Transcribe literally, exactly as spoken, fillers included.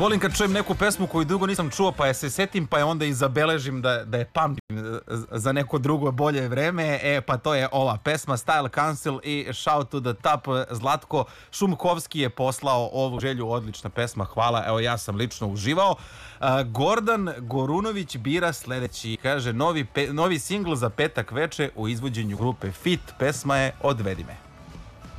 Volim kad čujem neku pesmu koju dugo nisam čuo, pa je se setim, pa je onda i zabeležim da, da je pamtim za neko drugo bolje vreme. E, pa to je ova pesma Style Council i Shout to the Top. Zlatko Šumkovski je poslao ovu želju, odlična pesma, hvala, evo ja sam lično uživao. Uh, Gordan Gorunović bira sledeći, kaže novi, pe, novi singl za petak veče u izvođenju grupe Fit, pesma je Odvedi me.